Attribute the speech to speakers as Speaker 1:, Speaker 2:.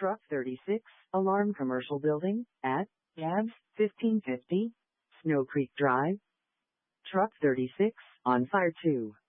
Speaker 1: Truck 36, Alarm Commercial Building, at Gabs 1550, Snow Creek Drive. Truck 36, on fire 2.